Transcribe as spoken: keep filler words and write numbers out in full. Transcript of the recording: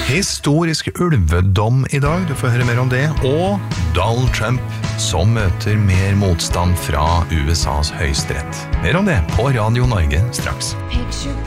Historisk ulvedom I dag, du får høre mer om det, og Donald Trump som møter mer motstand fra U S A's høyesterett. Mer om det på Radio Norge straks.